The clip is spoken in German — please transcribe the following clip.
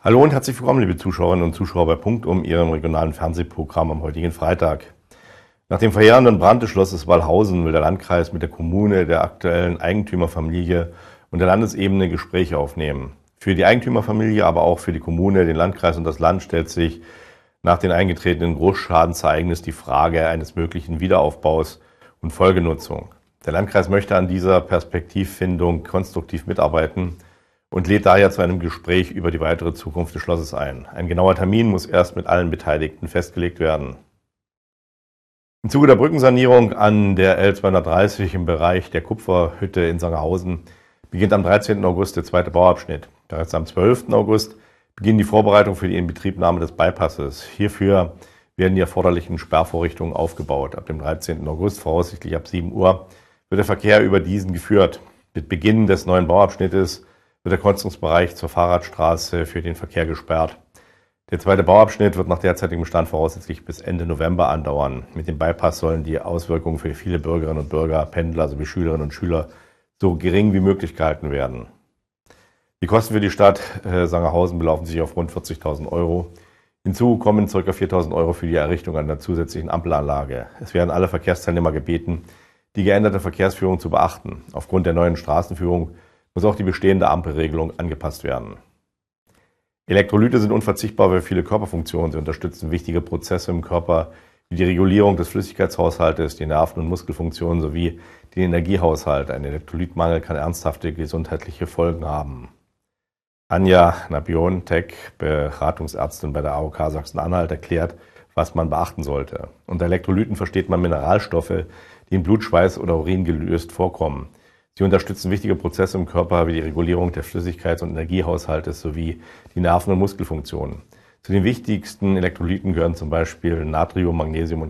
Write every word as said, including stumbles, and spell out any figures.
Hallo und herzlich willkommen, liebe Zuschauerinnen und Zuschauer bei Punktum, Ihrem regionalen Fernsehprogramm am heutigen Freitag. Nach dem verheerenden Brand des Schlosses Wallhausen will der Landkreis mit der Kommune, der aktuellen Eigentümerfamilie und der Landesebene Gespräche aufnehmen. Für die Eigentümerfamilie, aber auch für die Kommune, den Landkreis und das Land stellt sich nach den eingetretenen Großschadensereignissen die Frage eines möglichen Wiederaufbaus und Folgenutzung. Der Landkreis möchte an dieser Perspektivfindung konstruktiv mitarbeiten und lädt daher zu einem Gespräch über die weitere Zukunft des Schlosses ein. Ein genauer Termin muss erst mit allen Beteiligten festgelegt werden. Im Zuge der Brückensanierung an der L zweihundertdreißig im Bereich der Kupferhütte in Sangerhausen beginnt am dreizehnten August der zweite Bauabschnitt. Bereits am zwölften August beginnen die Vorbereitungen für die Inbetriebnahme des Bypasses. Hierfür werden die erforderlichen Sperrvorrichtungen aufgebaut. Ab dem dreizehnten August, voraussichtlich ab sieben Uhr, wird der Verkehr über diesen geführt. Mit Beginn des neuen Bauabschnittes wird der Kreuzungsbereich zur Fahrradstraße für den Verkehr gesperrt. Der zweite Bauabschnitt wird nach derzeitigem Stand voraussichtlich bis Ende November andauern. Mit dem Bypass sollen die Auswirkungen für viele Bürgerinnen und Bürger, Pendler sowie Schülerinnen und Schüler so gering wie möglich gehalten werden. Die Kosten für die Stadt äh, Sangerhausen belaufen sich auf rund vierzigtausend Euro. Hinzu kommen ca. viertausend Euro für die Errichtung einer zusätzlichen Ampelanlage. Es werden alle Verkehrsteilnehmer gebeten, die geänderte Verkehrsführung zu beachten. Aufgrund der neuen Straßenführung muss auch die bestehende Ampelregelung angepasst werden. Elektrolyte sind unverzichtbar für viele Körperfunktionen. Sie unterstützen wichtige Prozesse im Körper wie die Regulierung des Flüssigkeitshaushaltes, die Nerven- und Muskelfunktionen sowie den Energiehaushalt. Ein Elektrolytmangel kann ernsthafte gesundheitliche Folgen haben. Anja Nabiontek, Beratungsärztin bei der A O K Sachsen-Anhalt, erklärt, was man beachten sollte. Unter Elektrolyten versteht man Mineralstoffe, die in Blut, Schweiß oder Urin gelöst vorkommen. Sie unterstützen wichtige Prozesse im Körper wie die Regulierung des Flüssigkeits- und Energiehaushaltes sowie die Nerven- und Muskelfunktionen. Zu den wichtigsten Elektrolyten gehören zum Beispiel Natrium, Magnesium und